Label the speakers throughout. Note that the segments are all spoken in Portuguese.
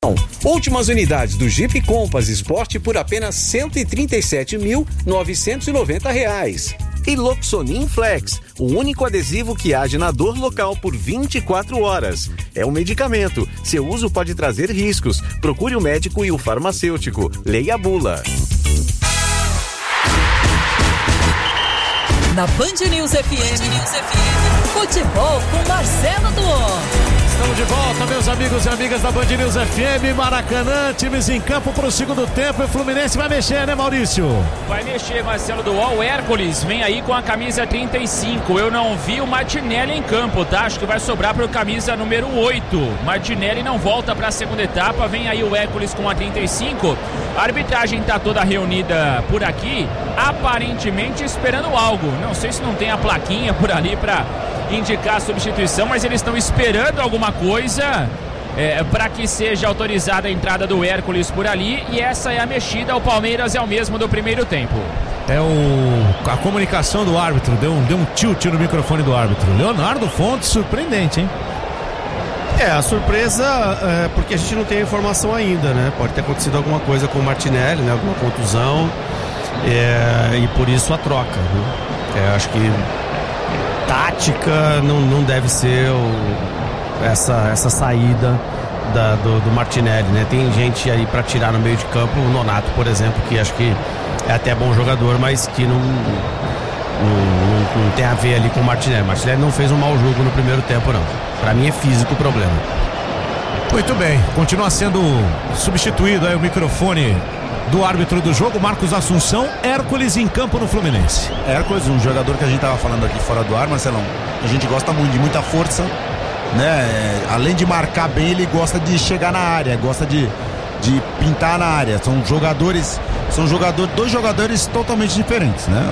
Speaker 1: Últimas unidades do Jeep Compass Sport por apenas R$ 137.990. E Loxonin Flex, o único adesivo que age na dor local por 24 horas. É um medicamento. Seu uso pode trazer riscos. Procure o médico e o farmacêutico. Leia a bula.
Speaker 2: Na Band News FM, futebol com Marcelo Duó.
Speaker 3: Estamos de volta, meus amigos e amigas da Band News FM, Maracanã, times em campo para o segundo tempo e o Fluminense vai mexer, né, Maurício?
Speaker 4: Vai mexer, Marcelo Duó. O Hércules vem aí com a camisa 35. Eu não vi o Martinelli em campo, tá? Acho que vai sobrar para o camisa número 8. Martinelli não volta para a segunda etapa, vem aí o Hércules com a 35. A arbitragem tá toda reunida por aqui, aparentemente esperando algo. Não sei se não tem a plaquinha por ali para indicar a substituição, mas eles estão esperando alguma coisa para que seja autorizada a entrada do Hércules por ali, e essa é a mexida. O Palmeiras é o mesmo do primeiro tempo.
Speaker 3: A comunicação do árbitro deu um tilt no microfone do árbitro. Leonardo Fontes, surpreendente, hein?
Speaker 5: A surpresa é porque a gente não tem a informação ainda, né? Pode ter acontecido alguma coisa com o Martinelli, né? Alguma contusão, e por isso a troca, né? Acho que tática não deve ser essa saída do Martinelli, né? Tem gente aí para tirar no meio de campo, o Nonato, por exemplo, que acho que é até bom jogador, mas que não tem a ver ali com o Martinelli. O Martinelli não fez um mau jogo no primeiro tempo, não. Para mim é físico o problema.
Speaker 3: Muito bem, continua sendo substituído aí o microfone do árbitro do jogo, Marcos Assunção. Hércules em campo no Fluminense.
Speaker 6: Hércules, um jogador que a gente tava falando aqui fora do ar, Marcelão. A gente gosta muito de muita força, né? Além de marcar bem, ele gosta de chegar na área, gosta de pintar na área. Dois jogadores totalmente diferentes, né?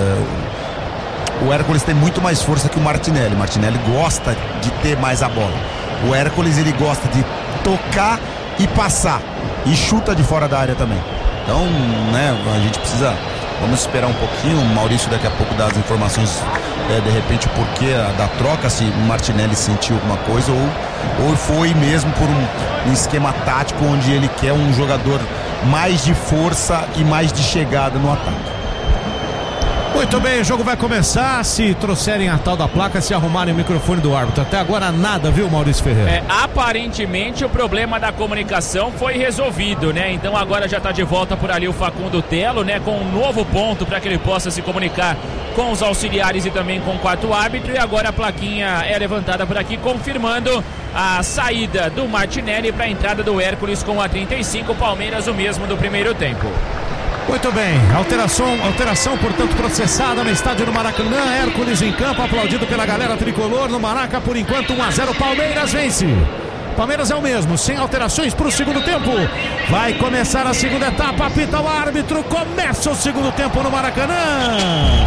Speaker 6: O Hércules tem muito mais força que o Martinelli. O Martinelli gosta de ter mais a bola. O Hércules, ele gosta de tocar e passar, e chuta de fora da área também. Então, né, a gente precisa, vamos esperar um pouquinho. O Maurício daqui a pouco dá as informações, de repente o porquê da troca, se o Martinelli sentiu alguma coisa ou foi mesmo por um esquema tático onde ele quer um jogador mais de força e mais de chegada no ataque.
Speaker 3: Muito bem, o jogo vai começar. Se trouxerem a tal da placa, se arrumarem o microfone do árbitro. Até agora nada, viu, Maurício Ferreira?
Speaker 4: Aparentemente o problema da comunicação foi resolvido, né? Então agora já está de volta por ali o Facundo Telo, né? Com um novo ponto para que ele possa se comunicar com os auxiliares e também com o quarto árbitro. E agora a plaquinha é levantada por aqui, confirmando a saída do Martinelli para a entrada do Hércules com a 35. Palmeiras o mesmo do primeiro tempo.
Speaker 3: Muito bem, alteração, portanto, processada no estádio do Maracanã. Hércules em campo, aplaudido pela galera tricolor no Maraca. Por enquanto 1-0, Palmeiras vence. Palmeiras é o mesmo, sem alterações para o segundo tempo. Vai começar a segunda etapa, apita o árbitro, começa o segundo tempo no Maracanã.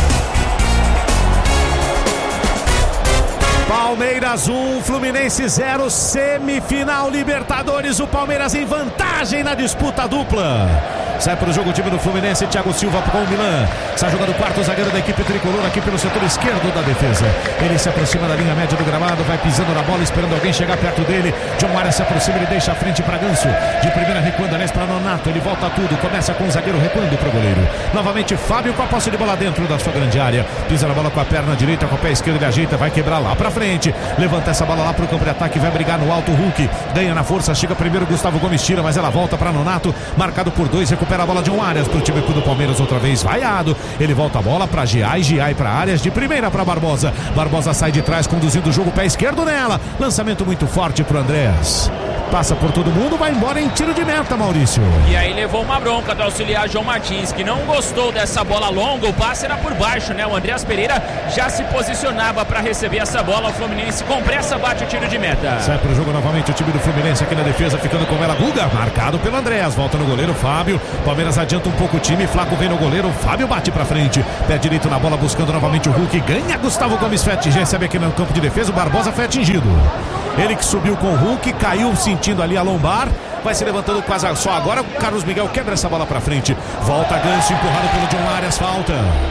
Speaker 3: Palmeiras 1, Fluminense 0, semifinal Libertadores. O Palmeiras em vantagem na disputa dupla. Sai para o jogo o time do Fluminense, Thiago Silva com o Milan. Está jogando o quarto zagueiro da equipe tricolor aqui pelo setor esquerdo da defesa. Ele se aproxima da linha média do gramado, vai pisando na bola, esperando alguém chegar perto dele. John Arias se aproxima, ele deixa a frente para Ganso. De primeira recuando, aliás, para Nonato. Ele volta tudo, começa com o zagueiro recuando para o goleiro. Novamente Fábio com a posse de bola dentro da sua grande área. Pisa na bola com a perna direita, com o pé esquerdo, ele ajeita, vai quebrar lá para frente. Levanta essa bola lá para o campo de ataque, vai brigar no alto. Hulk ganha na força, chega primeiro, Gustavo Gomes tira, mas ela volta para Nonato. Marcado por 2, recupera a bola de John Arias para o time do Palmeiras outra vez, vaiado. Ele volta a bola para Giai para Arias, de primeira para Barbosa. Barbosa sai de trás, conduzindo o jogo, pé esquerdo nela. Lançamento muito forte para o Andréas. Passa por todo mundo, vai embora em tiro de meta, Maurício.
Speaker 4: E aí levou uma bronca do auxiliar João Martins, que não gostou dessa bola longa. O passe era por baixo, né? O Andréas Pereira já se posicionava para receber essa bola. O Fluminense com pressa bate o tiro de meta.
Speaker 3: Sai pro jogo novamente o time do Fluminense aqui na defesa, ficando com ela Guga, marcado pelo Andréas. Volta no goleiro Fábio. Palmeiras adianta um pouco o time, Flaco vem no goleiro, Fábio bate pra frente. Pé direito na bola, buscando novamente o Hulk. Ganha Gustavo Gomes, recebe aqui no campo de defesa. O Barbosa foi atingido. Ele que subiu com o Hulk, caiu sentindo ali a lombar. Vai se levantando quase só agora. O Carlos Miguel quebra essa bola pra frente. Volta Ganso, empurrado pelo John Arias, falta.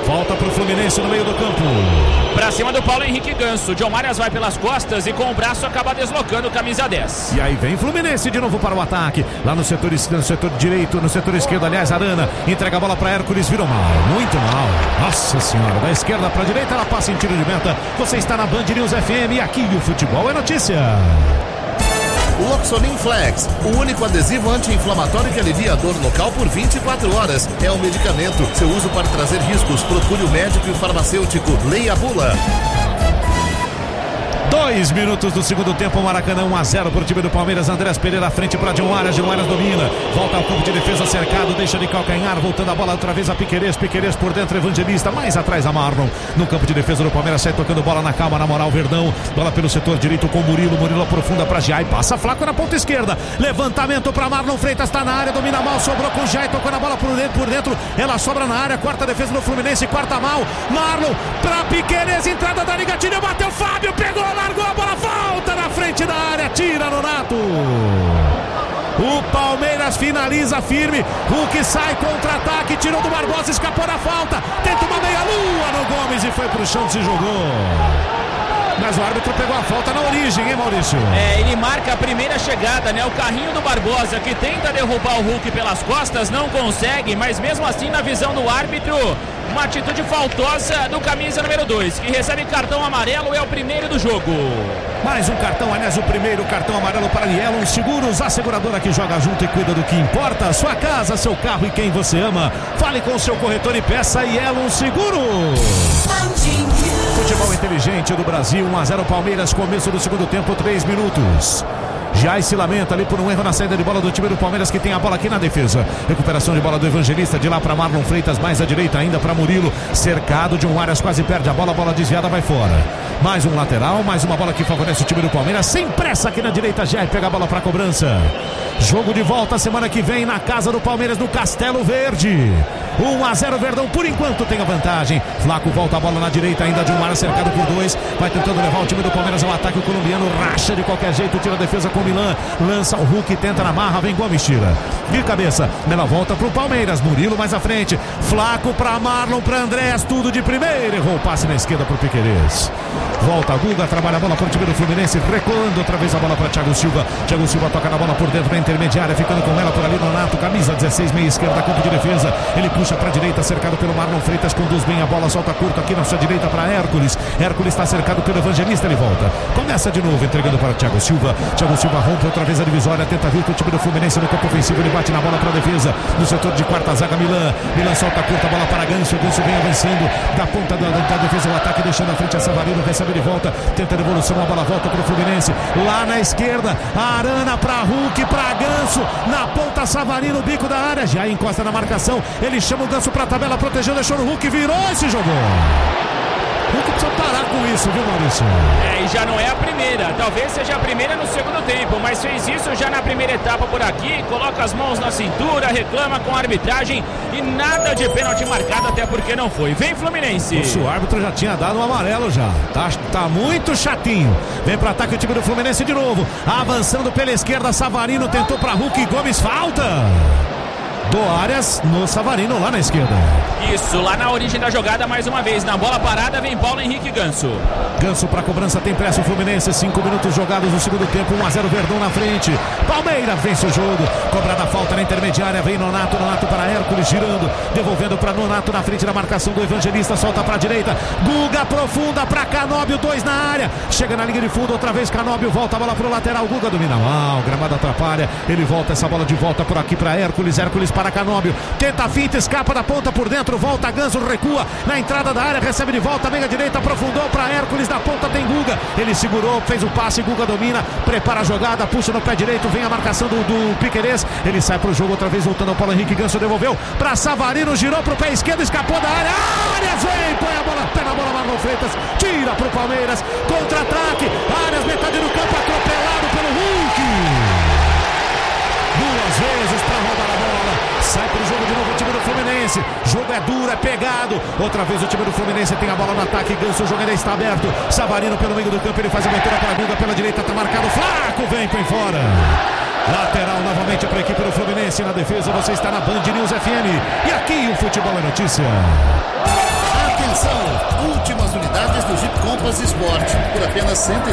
Speaker 3: Volta pro Fluminense no meio do campo.
Speaker 4: Pra cima do Paulo Henrique Ganso. John Marias vai pelas costas e com o braço acaba deslocando o camisa 10.
Speaker 3: E aí vem Fluminense de novo para o ataque. Lá no setor direito, no setor esquerdo, aliás, Arana entrega a bola para Hércules, virou mal, muito mal. Nossa senhora, da esquerda para a direita, ela passa em tiro de meta. Você está na Band News FM e aqui o futebol é notícia.
Speaker 7: Loxonin Flex, o único adesivo anti-inflamatório que alivia a dor local por 24 horas. É um medicamento. Seu uso pode trazer riscos. Procure o médico e o farmacêutico. Leia a bula.
Speaker 3: 2 minutos do segundo tempo, Maracanã 1-0 para o time do Palmeiras. Andrés Pereira à frente para John Arias domina, volta ao campo de defesa cercado, deixa de calcanhar, voltando a bola outra vez a Piquerez por dentro, Evangelista, mais atrás a Marlon, no campo de defesa do Palmeiras, sai tocando bola na calma, na moral, Verdão, bola pelo setor direito com Murilo aprofunda para Jai, passa Flaco na ponta esquerda, levantamento para Marlon Freitas, está na área, domina mal, sobrou com Jai, tocou na bola por dentro, ela sobra na área, quarta defesa do Fluminense, quarta mal, Marlon para Piquerez, entrada da Liga, tira, bateu Fábio, pegou, largou a bola, falta na frente da área, tira Nonato. O Palmeiras finaliza firme, Hulk sai, contra-ataque, tirou do Barbosa, escapou da falta, tenta uma meia-lua no Gomes e foi pro chão, se jogou. Mas o árbitro pegou a falta na origem, hein, Maurício?
Speaker 4: Ele marca a primeira chegada, né? O carrinho do Barbosa, que tenta derrubar o Hulk pelas costas, não consegue, mas mesmo assim, na visão do árbitro, uma atitude faltosa do camisa número 2, que recebe cartão amarelo, é o primeiro do jogo.
Speaker 3: Mais um cartão, aliás, o primeiro cartão amarelo para Yellow Seguros, a seguradora que joga junto e cuida do que importa, sua casa, seu carro e quem você ama. Fale com o seu corretor e peça Yellow Seguros. Futebol inteligente do Brasil, 1-0 Palmeiras, começo do segundo tempo, 3 minutos. Jai se lamenta ali por um erro na saída de bola do time do Palmeiras, que tem a bola aqui na defesa. Recuperação de bola do Evangelista, de lá para Marlon Freitas, mais à direita ainda para Murilo, cercado de um Arias, quase perde a bola desviada, vai fora. Mais um lateral, mais uma bola que favorece o time do Palmeiras, sem pressa aqui na direita, Jai pega a bola para cobrança. Jogo de volta semana que vem na casa do Palmeiras, no Castelo Verde. 1-0 Verdão, por enquanto tem a vantagem. Flaco volta a bola na direita, ainda de um Arias cercado por 2, vai tentando levar o time do Palmeiras ao ataque, o colombiano racha de qualquer jeito, tira a defesa com Milan, lança o Hulk, tenta na marra, vem Gomes, tira de cabeça, nela volta pro Palmeiras, Murilo mais à frente, Flaco pra Marlon, pra Andrés, tudo de primeira, errou o passe na esquerda pro Piquerez, volta a Guga, trabalha a bola pro time do Fluminense, recuando outra vez a bola pra Thiago Silva toca na bola por dentro da intermediária, ficando com ela por ali, Nonato, camisa 16, meia esquerda, campo de defesa, ele puxa pra direita, cercado pelo Marlon Freitas, conduz bem a bola, solta curto aqui na sua direita pra Hércules está cercado pelo Evangelista, ele volta, começa de novo, entregando para Thiago Silva rompe outra vez a divisória, tenta vir pro time do Fluminense no campo ofensivo, ele bate na bola para a defesa, no setor de quarta zaga, Milan solta curta, bola para Ganso vem avançando, da ponta da defesa o ataque, deixando à frente a Savarino, recebe de volta, tenta a devolução, a bola volta pro Fluminense, lá na esquerda, Arana para Hulk, para Ganso, na ponta Savarino, bico da área, já encosta na marcação, ele chama o Ganso pra tabela, protegeu, deixou no Hulk, virou e se jogou. Hulk precisa parar com isso, viu, Maurício?
Speaker 4: E já não é a primeira, talvez seja a primeira no segundo tempo, mas fez isso já na primeira etapa por aqui, coloca as mãos na cintura, reclama com a arbitragem e nada de pênalti marcado, até porque não foi. Vem Fluminense.
Speaker 3: O árbitro já tinha dado um amarelo já, tá muito chatinho. Vem pro ataque o time do Fluminense de novo, avançando pela esquerda, Savarino tentou pra Hulk, Gomes, falta do Arias no Savarino lá na esquerda.
Speaker 4: Isso, lá na origem da jogada, mais uma vez, na bola parada vem Paulo Henrique Ganso
Speaker 3: para cobrança, tem pressa o Fluminense, 5 minutos jogados no segundo tempo, 1-0 Verdão na frente, Palmeiras vence o jogo, cobrada a falta na intermediária, vem Nonato para Hércules, girando, devolvendo para Nonato na frente da marcação do Evangelista, solta para a direita, Guga aprofunda para Canóbio, 2 na área, chega na linha de fundo, outra vez Canóbio, volta a bola pro lateral, Guga domina mal, o gramado atrapalha, ele volta essa bola de volta por aqui para Hércules para Canóbio, tenta a finta, escapa da ponta por dentro, volta Ganso, recua na entrada da área, recebe de volta, meia direita, aprofundou para Hércules, na ponta tem Guga, ele segurou, fez o passe, Guga domina, prepara a jogada, puxa no pé direito, vem a marcação do Piquerez, ele sai pro jogo outra vez, voltando ao Paulo Henrique, Ganso devolveu para Savarino, girou pro pé esquerdo, escapou da área, Arias vem, põe a bola, pé na bola, Marlon Freitas, tira pro Palmeiras, contra-ataque, Arias, metade do campo, atropelado pelo Hulk, 2 vezes para roubar a bola, sai pro jogo de novo o time do Fluminense, jogo é duro, é pegado, outra vez o time do Fluminense tem a bola no ataque, Ganso, o jogo ainda está aberto, Savarino pelo meio do campo, ele faz a abertura para a Guga, pela direita está marcado, Flaco vem, põe fora, lateral novamente para a equipe do Fluminense, na defesa você está na Band News FM, e aqui o futebol é notícia.
Speaker 7: Atenção! Últimas unidades do Jeep Compass Sport por apenas R$ 137.990.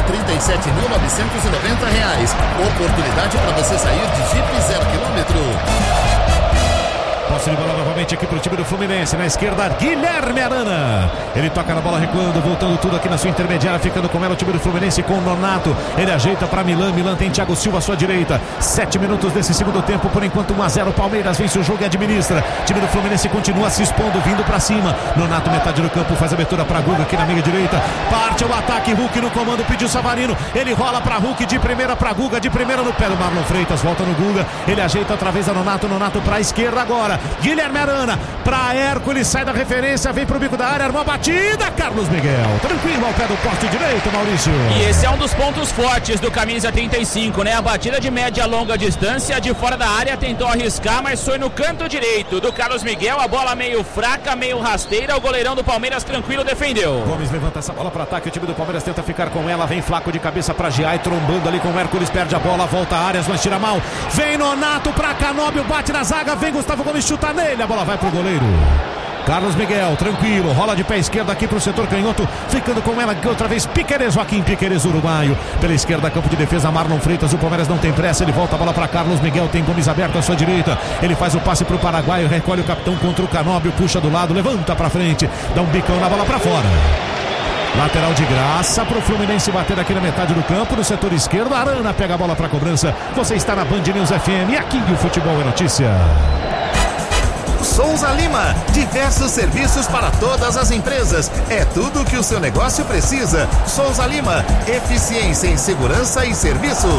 Speaker 7: Oportunidade para você sair de Jeep 0 km.
Speaker 3: Posse de bola novamente aqui para o time do Fluminense. Na esquerda, Guilherme Arana. Ele toca na bola recuando, voltando tudo aqui na sua intermediária, ficando com ela o time do Fluminense com o Nonato. Ele ajeita para Milan. Milan tem Thiago Silva à sua direita. 7 minutos desse segundo tempo. Por enquanto 1-0. Palmeiras vence o jogo e administra. O time do Fluminense continua se expondo, vindo para cima. Nonato, metade do campo, faz abertura para Guga aqui na meia direita. Parte o ataque. Hulk no comando, pediu Savarino. Ele rola para Hulk de primeira para Guga, de primeira no pé do Marlon Freitas. Volta no Guga. Ele ajeita outra vez a Nonato. Nonato para a esquerda agora. Guilherme Arana para Hércules, sai da referência, vem pro bico da área, armou a batida, Carlos Miguel, tranquilo ao pé do poste direito, Maurício.
Speaker 4: E esse é um dos pontos fortes do camisa 35, né? A batida de média a longa distância, de fora da área, tentou arriscar, mas foi no canto direito do Carlos Miguel, a bola meio fraca, meio rasteira, o goleirão do Palmeiras tranquilo defendeu.
Speaker 3: Gomes levanta essa bola para ataque, o time do Palmeiras tenta ficar com ela, vem Flaco de cabeça para Giai, trombando ali com o Hércules, perde a bola, volta a Arias, mas tira mal, vem Nonato para Canóbio, bate na zaga, vem Gustavo Gomes, chuta nele. A bola vai pro goleiro Carlos Miguel, tranquilo, rola de pé esquerdo aqui pro setor canhoto, ficando com ela outra vez Piquerez, Joaquim Piquerez, uruguaio, pela esquerda, campo de defesa, Marlon Freitas, o Palmeiras não tem pressa, ele volta a bola para Carlos Miguel, tem Gomes aberto à sua direita, ele faz o passe pro paraguaio, recolhe o capitão contra o Canóbio, puxa do lado, levanta pra frente, dá um bicão na bola pra fora. Lateral de graça pro Fluminense bater aqui na metade do campo, no setor esquerdo, Arana pega a bola pra cobrança, você está na Band News FM e aqui o futebol é notícia.
Speaker 7: Souza Lima, diversos serviços para todas as empresas. É tudo o que o seu negócio precisa. Souza Lima, eficiência em segurança e serviços.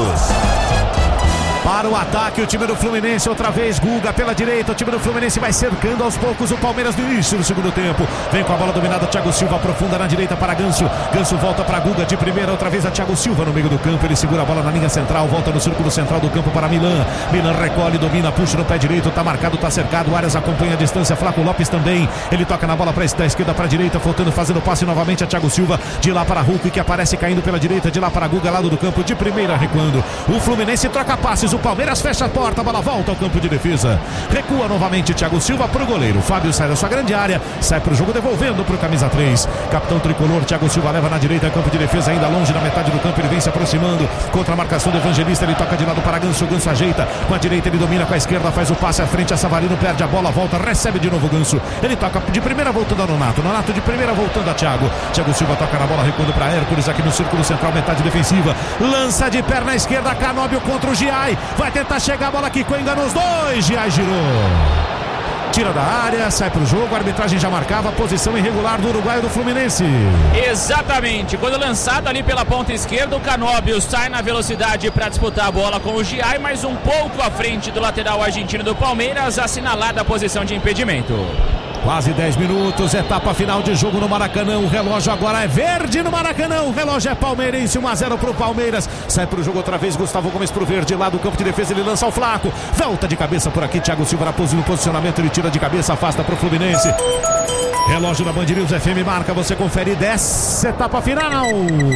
Speaker 3: Para o ataque, o time do Fluminense, outra vez Guga pela direita, o time do Fluminense vai cercando aos poucos o Palmeiras no início do segundo tempo, vem com a bola dominada, Thiago Silva aprofunda na direita para Ganso, Ganso volta para Guga de primeira, outra vez a Thiago Silva no meio do campo, ele segura a bola na linha central, volta no círculo central do campo para Milan, Milan recolhe, domina, puxa no pé direito, tá marcado, tá cercado, Arias acompanha a distância, Flaco Lopes também, ele toca na bola para da esquerda para a direita, voltando, fazendo passe novamente a Thiago Silva, de lá para Hulk que aparece caindo pela direita, de lá para Guga, lado do campo, de primeira recuando, o Fluminense troca passes, o Palmeiras fecha a porta, a bola volta ao campo de defesa, recua novamente Thiago Silva pro goleiro, Fábio sai da sua grande área, sai pro jogo devolvendo pro camisa 3, capitão tricolor, Thiago Silva leva na direita, campo de defesa ainda longe na metade do campo, ele vem se aproximando, contra a marcação do Evangelista, ele toca de lado para Ganso, Ganso ajeita, com a direita ele domina, com a esquerda faz o passe à frente a Savarino, perde a bola, volta, recebe de novo Ganso, ele toca de primeira voltando a Nonato, Nonato de primeira voltando a Thiago Silva toca na bola, recuando para Hércules aqui no círculo central, metade defensiva, lança de perna esquerda, Canóbio contra o Giai, vai tentar chegar a bola aqui, engana os dois, Giai girou, tira da área, sai pro jogo, a arbitragem já marcava a posição irregular do uruguaio do Fluminense.
Speaker 4: Exatamente, quando lançado ali pela ponta esquerda, o Canóbio sai na velocidade para disputar a bola com o Giai, mas um pouco à frente do lateral argentino do Palmeiras, assinalada a posição de impedimento.
Speaker 3: Quase 10 minutos, etapa final de jogo no Maracanã, o relógio agora é verde no Maracanã, o relógio é palmeirense, 1-0 pro Palmeiras, sai pro jogo outra vez, Gustavo Gomes pro verde, lá do campo de defesa ele lança o Flaco, volta de cabeça por aqui, Thiago Silva na pose no posicionamento, ele tira de cabeça, afasta pro Fluminense. Relógio da Band News FM marca, você confere dessa etapa final.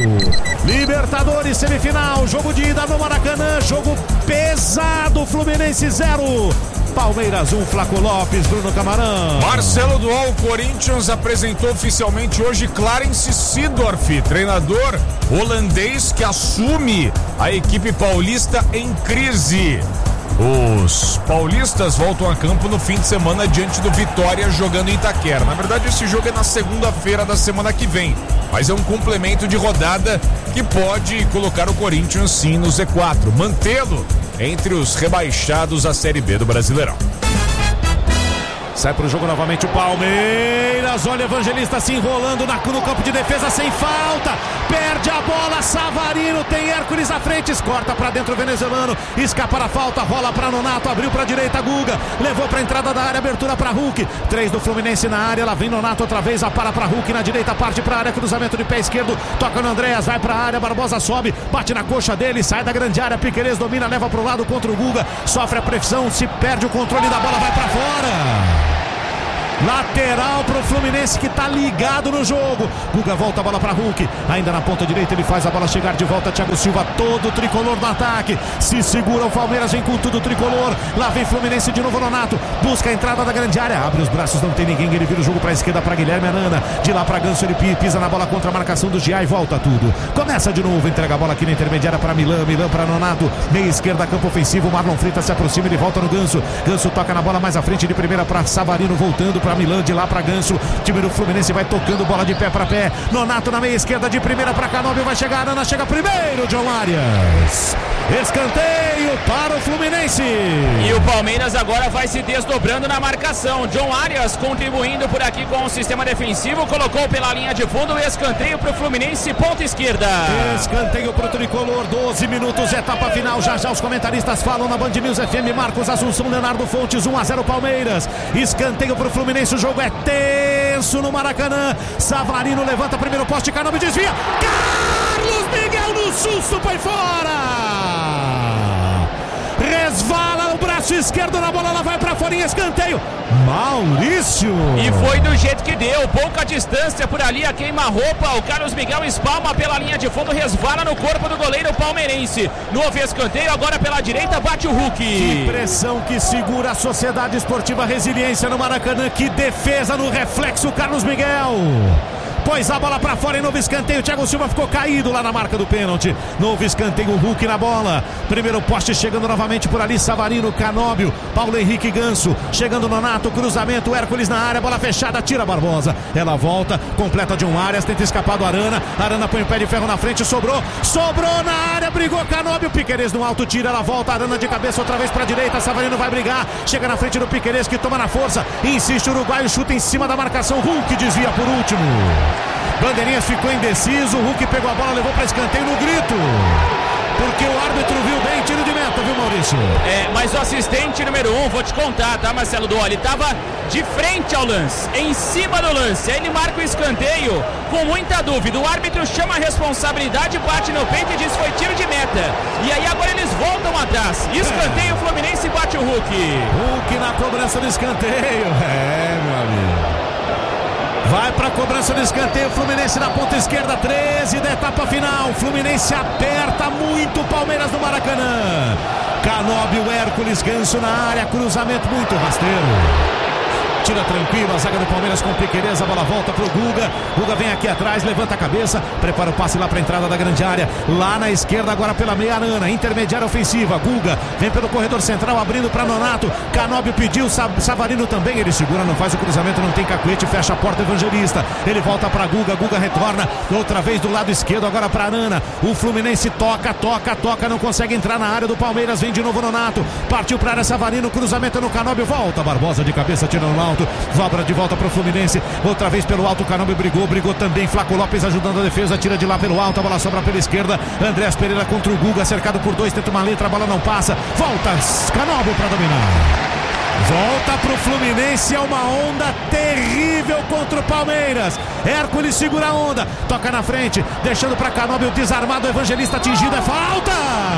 Speaker 3: Libertadores semifinal, jogo de ida no Maracanã, jogo pesado, Fluminense 0. Palmeiras 1, Flaco Lopes, Bruno Camarão.
Speaker 8: Marcelo Dual, Corinthians apresentou oficialmente hoje Clarence Seedorf, treinador holandês que assume a equipe paulista em crise. Os paulistas voltam a campo no fim de semana diante do Vitória jogando em Itaquera. Na verdade, esse jogo é na segunda-feira da semana que vem, mas é um complemento de rodada que pode colocar o Corinthians sim no Z4, mantê-lo entre os rebaixados à Série B do Brasileirão.
Speaker 3: Sai pro jogo novamente o Palmeiras, olha o Evangelista se enrolando no campo de defesa sem falta, perde a bola, Savarino, tem Hércules à frente, corta pra dentro o venezuelano, escapa da falta, rola pra Nonato, abriu pra direita Guga, levou pra entrada da área, abertura pra Hulk, 3 do Fluminense na área, lá vem Nonato outra vez, para pra Hulk na direita, parte pra área, cruzamento de pé esquerdo, toca no Andréas, vai pra área, Barbosa sobe, bate na coxa dele, sai da grande área, Piquerez domina, leva pro lado contra o Guga, sofre a pressão, se perde o controle da bola, vai pra fora. Lateral pro Fluminense que tá ligado no jogo. Guga volta a bola pra Hulk. Ainda na ponta direita ele faz a bola chegar de volta. Thiago Silva, todo tricolor no ataque. Se segura o Palmeiras, vem com tudo tricolor. Lá vem Fluminense de novo, Nonato. Busca a entrada da grande área. Abre os braços, não tem ninguém. Ele vira o jogo pra esquerda pra Guilherme Arana. De lá pra Ganso, ele pisa na bola contra a marcação do Gia e volta tudo. Começa de novo, entrega a bola aqui na intermediária pra Milan pra Nonato. Meia esquerda, campo ofensivo. Marlon Freitas se aproxima, ele volta no Ganso. Ganso toca na bola mais à frente de primeira pra Savarino, voltando pra Milan, de lá pra Ganso. Time do Fluminense vai tocando bola de pé pra pé. Nonato na meia esquerda de primeira pra Canóbio, vai chegar Arana, chega primeiro, John Arias. Escanteio para o Fluminense.
Speaker 4: E o Palmeiras agora vai se desdobrando na marcação. John Arias contribuindo por aqui com o sistema defensivo, colocou pela linha de fundo o escanteio para o Fluminense, ponta esquerda.
Speaker 3: Escanteio para o tricolor, 12 minutos, etapa final. Já os comentaristas falam na Band News FM. Marcos Assunção, Leonardo Fontes, 1-0 Palmeiras. Escanteio para o Fluminense, o jogo é tenso no Maracanã. Savarino levanta primeiro poste, Canóbio desvia. Carlos Miguel no susto, foi fora. Resvala o braço esquerdo na bola, ela vai pra fora em escanteio. Maurício.
Speaker 4: E foi do jeito que deu, pouca distância por ali, a queima-roupa. O Carlos Miguel espalma pela linha de fundo, resvala no corpo do goleiro palmeirense. Novo escanteio, agora pela direita, bate o Hulk.
Speaker 3: Que pressão que segura a Sociedade Esportiva Resiliência no Maracanã. Que defesa no reflexo, Carlos Miguel. Pôs a bola pra fora em novo escanteio. Thiago Silva ficou caído lá na marca do pênalti. Novo escanteio, Hulk na bola. Primeiro poste chegando novamente por ali. Savarino, Canóbio, Paulo Henrique, Ganso. Chegando Nonato, cruzamento, Hércules na área. Bola fechada, tira Barbosa. Ela volta, completa de um Arias. Tenta escapar do Arana. Arana põe o pé de ferro na frente, sobrou na área. Brigou Canóbio. Piquerez no alto, tira, ela volta. Arana de cabeça outra vez pra direita. Savarino vai brigar. Chega na frente do Piquerez que toma na força. Insiste o uruguaio, chuta em cima da marcação. Hulk desvia por último. Bandeirinhas ficou indeciso, o Hulk pegou a bola, levou para escanteio no grito, porque o árbitro viu bem, tiro de meta, viu, Maurício?
Speaker 4: Mas o assistente número 1, vou te contar, tá, Marcelo Duoli, estava de frente ao lance, em cima do lance, aí ele marca o escanteio com muita dúvida, o árbitro chama a responsabilidade, bate no peito e diz foi tiro de meta, e aí agora eles voltam atrás, escanteio, o Fluminense bate o Hulk.
Speaker 3: Hulk na cobrança do escanteio, meu amigo. Vai para a cobrança do escanteio, Fluminense na ponta esquerda, 13 da etapa final. Fluminense aperta muito o Palmeiras no Maracanã. Canóbio, Hércules, Ganso na área, cruzamento muito rasteiro. Tira tranquilo, a zaga do Palmeiras com Piquerez, a bola volta pro Guga. Guga vem aqui atrás, levanta a cabeça, prepara o passe lá pra entrada da grande área. Lá na esquerda, agora pela meia Arana, intermediária ofensiva. Guga vem pelo corredor central, abrindo pra Nonato. Canóbio pediu, Savarino também, ele segura, não faz o cruzamento, não tem cacuete, fecha a porta, Evangelista. Ele volta pra Guga, Guga retorna, outra vez do lado esquerdo, agora pra Arana. O Fluminense toca, não consegue entrar na área do Palmeiras, vem de novo Nonato. Partiu pra área Savarino, cruzamento no Canóbio, volta Barbosa de cabeça, tira no alto. Vabra de volta para o Fluminense, outra vez pelo alto, Canóbio brigou também, Flaco Lopes ajudando a defesa, tira de lá pelo alto, a bola sobra pela esquerda, Andréas Pereira contra o Guga, cercado por dois, tenta uma letra, a bola não passa, volta Canóbio para dominar, volta para o Fluminense, é uma onda terrível contra o Palmeiras. Hércules segura a onda, toca na frente, deixando para Canóbio desarmado, Evangelista atingido, é falta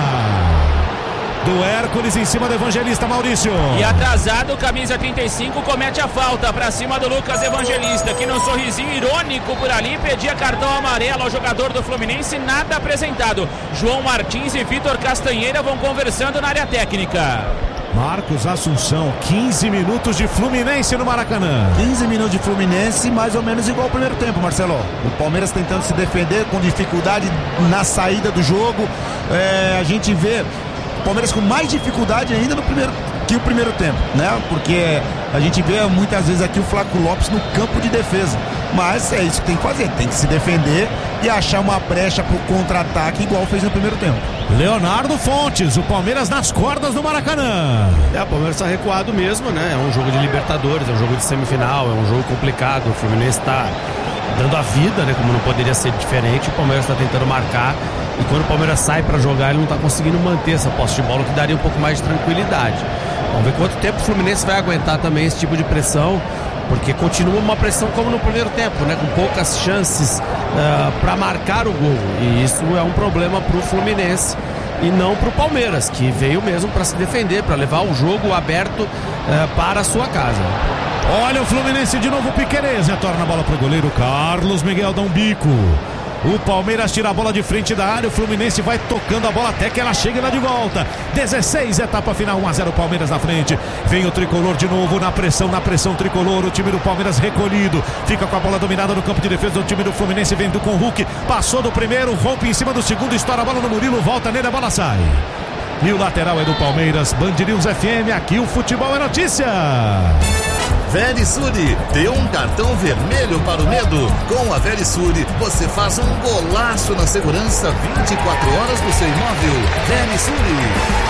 Speaker 3: do Hércules em cima do Evangelista, Maurício.
Speaker 4: E atrasado, camisa 35 comete a falta pra cima do Lucas Evangelista, que num sorrisinho irônico por ali pedia cartão amarelo ao jogador do Fluminense, nada apresentado. João Martins e Vitor Castanheira vão conversando na área técnica.
Speaker 3: Marcos Assunção, 15 minutos de Fluminense no Maracanã.
Speaker 6: 15 minutos de Fluminense, mais ou menos igual ao primeiro tempo, Marcelo. O Palmeiras tentando se defender com dificuldade na saída do jogo. A gente vê o Palmeiras com mais dificuldade ainda no primeiro tempo, né? Porque a gente vê muitas vezes aqui o Flaco Lopes no campo de defesa. Mas é isso que tem que fazer, tem que se defender e achar uma brecha pro contra-ataque igual fez no primeiro tempo.
Speaker 3: Leonardo Fontes, o Palmeiras nas cordas do Maracanã.
Speaker 5: O Palmeiras está recuado mesmo, né? É um jogo de Libertadores, é um jogo de semifinal, é um jogo complicado. O Fluminense está dando a vida, né? Como não poderia ser diferente, o Palmeiras está tentando marcar. E quando o Palmeiras sai para jogar, ele não está conseguindo manter essa posse de bola, que daria um pouco mais de tranquilidade. Vamos ver quanto tempo o Fluminense vai aguentar também esse tipo de pressão, porque continua uma pressão como no primeiro tempo, né? Com poucas chances para marcar o gol. E isso é um problema para o Fluminense e não para o Palmeiras, que veio mesmo para se defender, para levar o jogo aberto para a sua casa.
Speaker 3: Olha o Fluminense de novo, Piquerez retorna a bola pro goleiro Carlos Miguel, dá um bico. O Palmeiras tira a bola de frente da área, o Fluminense vai tocando a bola até que ela chegue lá de volta. 16, etapa final, 1-0 Palmeiras na frente. Vem o tricolor de novo na pressão tricolor. O time do Palmeiras recolhido, fica com a bola dominada no campo de defesa do time do Fluminense, vem com o Hulk, passou do primeiro, rompe em cima do segundo, estoura a bola no Murilo, volta nele, a bola sai. E o lateral é do Palmeiras. Band News FM, aqui o futebol é notícia.
Speaker 7: Verisure, deu um cartão vermelho para o medo. Com a Verisure, você faz um golaço na segurança 24 horas do seu imóvel. Verisure.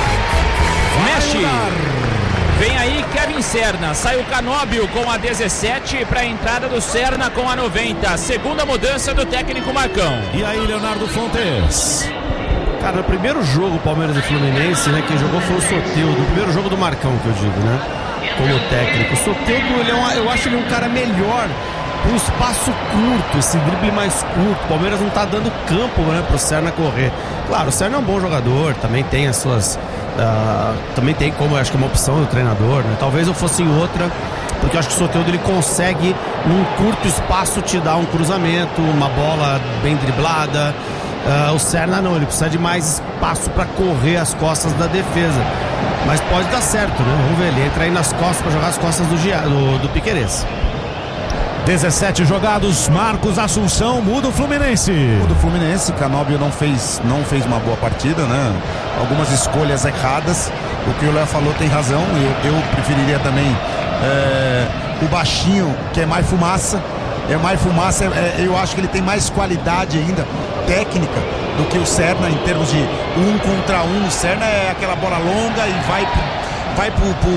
Speaker 4: Mexe. Vem aí Kevin Serna, sai o Canóbio com a 17 para a entrada do Serna com a 90. Segunda mudança do técnico Marcão.
Speaker 3: E aí, Leonardo Fontes?
Speaker 5: Cara, no primeiro jogo Palmeiras e Fluminense, né, quem jogou foi o Soteldo, o primeiro jogo do Marcão, que eu digo, né, como técnico. O Soteldo, eu acho ele um cara melhor para um espaço curto, esse drible mais curto. O Palmeiras não tá dando campo, né, pro Serna correr. Claro, o Serna é um bom jogador, também tem as suas... também tem como, acho que é uma opção do treinador, né? Talvez eu fosse em outra, porque eu acho que o Soteldo ele consegue, num curto espaço, te dar um cruzamento, uma bola bem driblada. O Serna não, ele precisa de mais espaço para correr as costas da defesa, mas pode dar certo, né? Vamos ver, ele entra aí nas costas para jogar as costas do Piquerez.
Speaker 3: 17 jogados, Marcos Assunção, muda o Fluminense.
Speaker 6: Muda o Fluminense, Canóbio não fez uma boa partida, né? Algumas escolhas erradas. O que o Léo falou tem razão, eu preferiria também o baixinho, que é mais fumaça. Eu acho que ele tem mais qualidade ainda, técnica, do que o Serna em termos de 1 contra 1. O Serna é aquela bola longa e vai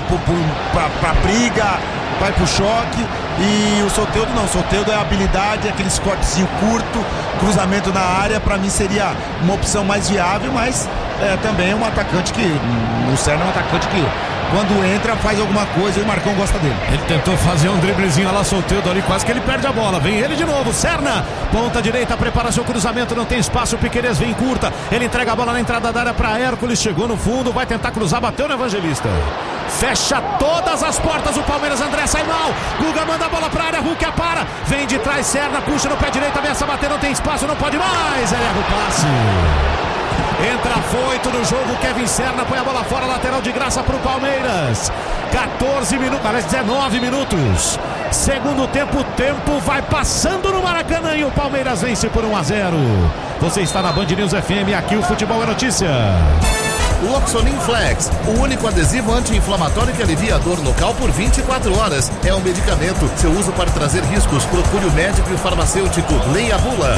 Speaker 6: pra briga, vai pro choque. E o Soteldo não, o Soteldo é habilidade, aqueles cortezinho curto, cruzamento na área. Pra mim seria uma opção mais viável, mas também é um atacante que, o Serna é um atacante que quando entra faz alguma coisa e o Marcão gosta dele.
Speaker 3: Ele tentou fazer um driblezinho lá, Soteldo ali, quase que ele perde a bola. Vem ele de novo, Serna, ponta direita, prepara seu cruzamento, não tem espaço, o Piquerez vem curta, ele entrega a bola na entrada da área para Hércules, chegou no fundo, vai tentar cruzar, bateu no Evangelista. Fecha todas as portas o Palmeiras, André sai mal, Guga manda a bola pra área, Hulk para, vem de trás, Serna, puxa no pé direito, ameaça bater, não tem espaço, não pode mais, ele erra o passe. Entra foito no jogo, Kevin Serna põe a bola fora, lateral de graça pro Palmeiras. 14 minutos, aliás 19 minutos. Segundo tempo, o tempo vai passando no Maracanã e o Palmeiras vence por 1-0. Você está na Band News FM, aqui o futebol é notícia.
Speaker 7: Loxonin Flex, o único adesivo anti-inflamatório que alivia a dor local por 24 horas. É um medicamento, seu uso pode trazer riscos. Procure o médico e o farmacêutico. Leia a bula.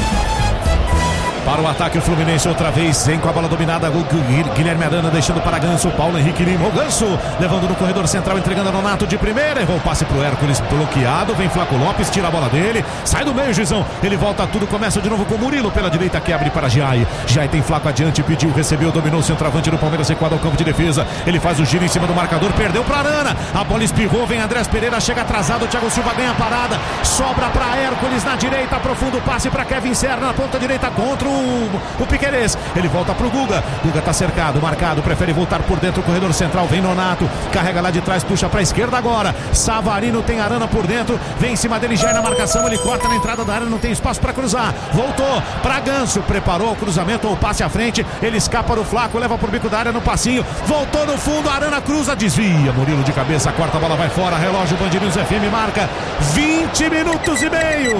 Speaker 3: Para o ataque, o Fluminense outra vez vem com a bola dominada. Guilherme Arana deixando para Ganso. Paulo Henrique Lima. O Ganso levando no corredor central, entregando a Nonato de primeira. Errou o passe pro Hércules, bloqueado. Vem Flaco Lopes, tira a bola dele. Sai do meio, Gizão. Ele volta tudo, começa de novo com o Murilo pela direita, que abre para Giai. Giai tem Flaco adiante, pediu, recebeu, dominou o centroavante do Palmeiras, recuado ao campo de defesa. Ele faz o giro em cima do marcador, perdeu para Arana. A bola espirrou, vem Andrés Pereira, chega atrasado. O Thiago Silva ganha a parada. Sobra para Hércules na direita, profundo passe para Kevin Serna na ponta direita contra o Piquerez, ele volta pro Guga tá cercado, marcado, prefere voltar por dentro, o corredor central, vem Nonato, carrega lá de trás, puxa pra esquerda agora, Savarino tem Arana por dentro, vem em cima dele, já é na marcação, ele corta na entrada da área, não tem espaço pra cruzar, voltou pra Ganso, preparou o cruzamento ou passe à frente, ele escapa do Flaco, leva pro bico da área no passinho, voltou no fundo, Arana cruza, desvia, Murilo de cabeça, corta, a bola vai fora, relógio, Band News FM marca 20 minutos e meio,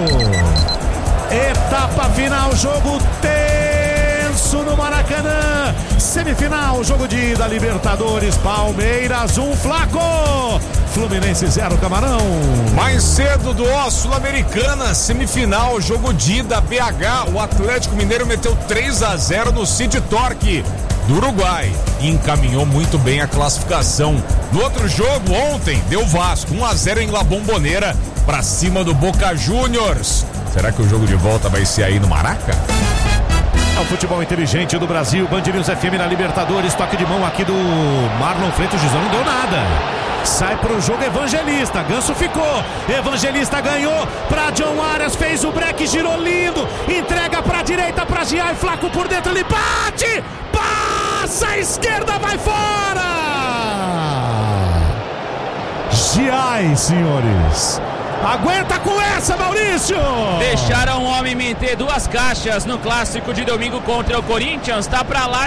Speaker 3: etapa final, jogo tenso no Maracanã, semifinal, jogo de ida, Libertadores, Palmeiras 1, Flaco, Fluminense 0, Camarão.
Speaker 8: Mais cedo do Sul-Americana, semifinal, jogo de ida, BH, o Atlético Mineiro meteu 3-0 no City Torque do Uruguai e encaminhou muito bem a classificação. No outro jogo, ontem, deu Vasco 1-0 em La Bombonera pra cima do Boca Juniors. Será que o jogo de volta vai ser aí no Maraca?
Speaker 3: É o futebol inteligente do Brasil, Band News FM na Libertadores, toque de mão aqui do Marlon Freitas, o Gizão não deu nada. Sai pro jogo Evangelista, Ganso ficou, Evangelista ganhou pra John Arias, fez o break, girou lindo, entrega pra direita pra Giai, Flaco por dentro, ele bate, passa a esquerda, vai fora! mundiais, senhores. Aguenta com essa, Maurício!
Speaker 4: Deixaram o homem meter 2 caixas no clássico de domingo contra o Corinthians. Tá pra lá